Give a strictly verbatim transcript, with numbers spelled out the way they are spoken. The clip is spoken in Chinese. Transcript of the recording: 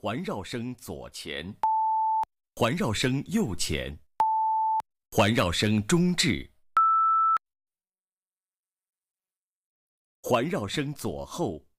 环绕声左前，环绕声右前，环绕声中置，环绕声左后，